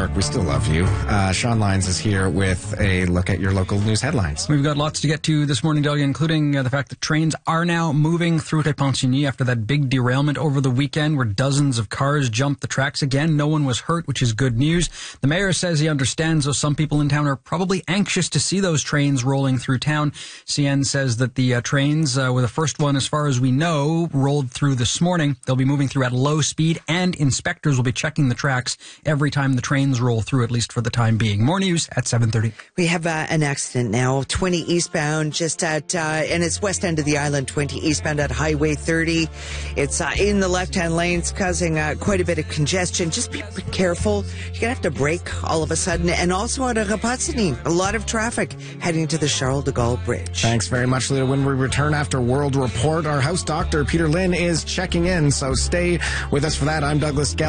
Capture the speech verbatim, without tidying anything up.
York. We still love you. Uh, Sean Lyons is here with a look at your local news headlines. We've got lots to get to this morning, Delia, including uh, the fact that trains are now moving through Montigny after that big derailment over the weekend where dozens of cars jumped the tracks again. No one was hurt, which is good news. The mayor says he understands, though some people in town are probably anxious to see those trains rolling through town. C N says that the uh, trains, uh, were the first one, as far as we know, rolled through this morning. They'll be moving through at low speed, and inspectors will be checking the tracks every time the trains roll through, at least for the time being. More news at seven thirty. We have uh, an accident now, twenty eastbound, just at, uh, and it's west end of the island, twenty eastbound at Highway thirty. It's uh, in the left-hand lanes, causing uh, quite a bit of congestion. Just be careful. You're going to have to brake all of a sudden. And also out of Repentigny, a lot of traffic heading to the Charles de Gaulle Bridge. Thanks very much, Leah. When we return after World Report, our house doctor, Peter Lynn, is checking in, so stay with us for that. I'm Douglas Gell.